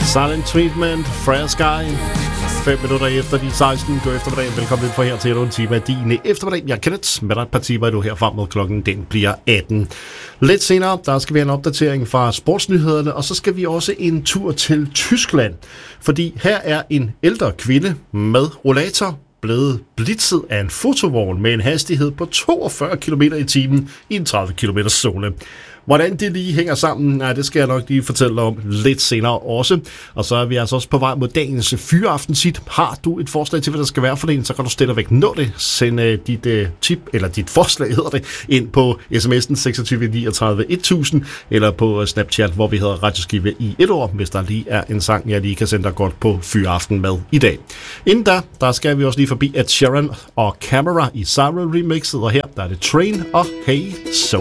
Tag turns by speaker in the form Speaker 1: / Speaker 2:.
Speaker 1: Silent Treatment, Freya Sky. 5 minutter efter de 16. God eftermiddag. Velkommen ind for her til en time af din eftermiddag. Jeg er Kenneth. Med dig et par timer du her frem mod klokken. Den bliver 18. Lidt senere, der skal vi have en opdatering fra sportsnyhederne, og så skal vi også en tur til Tyskland. Fordi her er en ældre kvinde med rollator blevet blitzet af en fotovogn med en hastighed på 42 km i timen i en 30 km zone. Hvordan det lige hænger sammen, det skal jeg nok lige fortælle om lidt senere også. Og så er vi altså også på vej mod dagens fyraftensigt. Har du et forslag til, hvad der skal være for det, så kan du stille væk nå det. Send dit tip, eller dit forslag hedder det, ind på sms'en 26 39 1000, eller på Snapchat, hvor vi hedder Radioskive i et ord, hvis der lige er en sang, jeg lige kan sende dig godt på fyraften med i dag. Inden der skal vi også lige forbi Ed Sheeran og Camera i Siren remixet, og her der er det Train og Hey So.